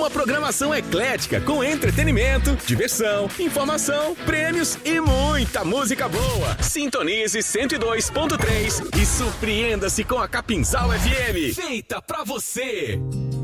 Uma programação eclética com entretenimento, diversão, informação, prêmios e muita música boa. Sintonize 102.3 e surpreenda-se com a Capinzal FM, feita pra você.